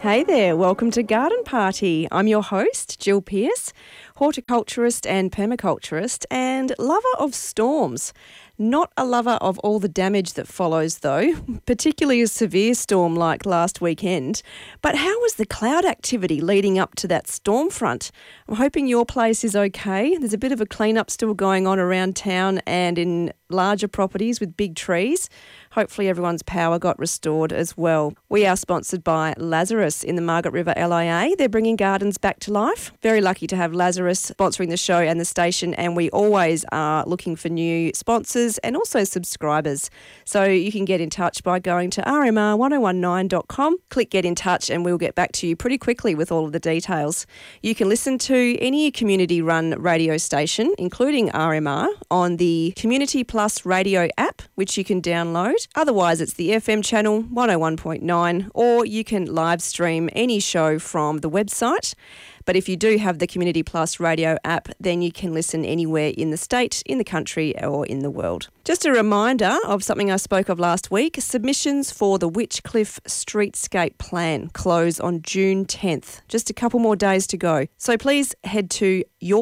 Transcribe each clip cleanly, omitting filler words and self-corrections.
Hey there, welcome to Garden Party. I'm your host, Jill Pearce, horticulturist and permaculturist and lover of storms. Not a lover of all the damage that follows though, particularly a severe storm like last weekend. But how was the cloud activity leading up to that storm front? I'm hoping your place is okay. There's a bit of a clean-up still going on around town and in larger properties with big trees. Hopefully everyone's power got restored as well. We are sponsored by Lazarus in the Margaret River LIA. They're bringing gardens back to life. Very lucky to have Lazarus sponsoring the show and the station, and we always are looking for new sponsors and also subscribers. So you can get in touch by going to rmr1019.com, click get in touch, and we'll get back to you pretty quickly with all of the details. You can listen to any community-run radio station, including RMR, on the Community Plus radio app, which you can download. Otherwise, it's the FM channel 101.9, or you can live stream any show from the website. But if you do have the Community Plus radio app, then you can listen anywhere in the state, in the country or in the world. Just a reminder of something I spoke of last week. Submissions for the Witchcliffe Streetscape Plan close on June 10th. Just a couple more days to go. So please head to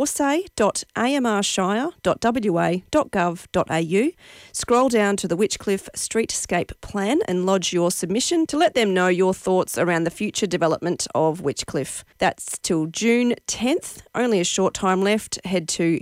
yoursay.amrshire.wa.gov.au, scroll down to the Witchcliffe Streetscape Plan and lodge your submission to let them know your thoughts around the future development of Witchcliffe. That's till June 10th, only a short time left. Head to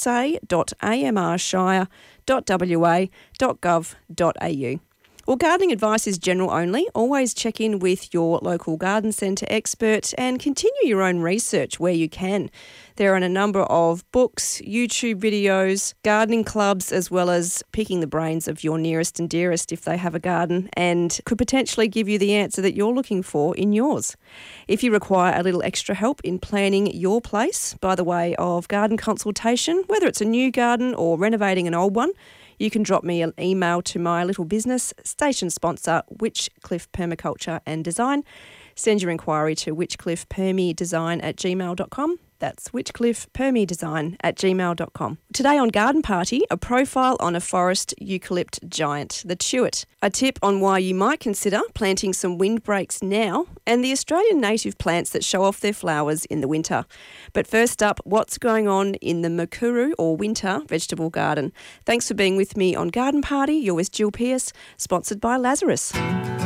yoursay.amrshire.wa.gov.au. Well, gardening advice is general only. Always check in with your local garden centre expert and continue your own research where you can. There are a number of books, YouTube videos, gardening clubs, as well as picking the brains of your nearest and dearest if they have a garden and could potentially give you the answer that you're looking for in yours. If you require a little extra help in planning your place by the way of garden consultation, whether it's a new garden or renovating an old one, you can drop me an email to my little business, station sponsor, Witchcliffe Permaculture and Design. Send your inquiry to witchcliffepermidesign@gmail.com. That's witchcliffepermidesign@gmail.com. Today on Garden Party, a profile on a forest eucalypt giant, the tuit. A tip on why you might consider planting some windbreaks now, and the Australian native plants that show off their flowers in the winter. But first up, what's going on in the Mukuru or winter vegetable garden? Thanks for being with me on Garden Party. You're with Jill Pearce, sponsored by Lazarus.